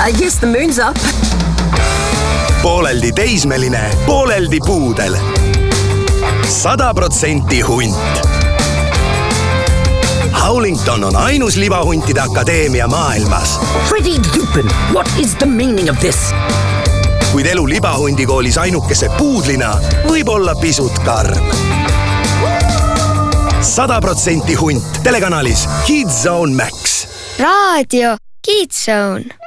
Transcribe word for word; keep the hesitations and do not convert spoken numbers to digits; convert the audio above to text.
I guess the moon's up. Pooleldi teismeline, pooleldi puudel. Sada protsenti hunt. Howlington on ainus libahuntide akadeemia maailmas. Freddie Dupin, what is the meaning of this? Kuid elu libahundikoolis ainukese puudlina võib olla pisut karm. Sada protsenti hunt telekanalis Kids Zone Max. Raadio Kids Zone.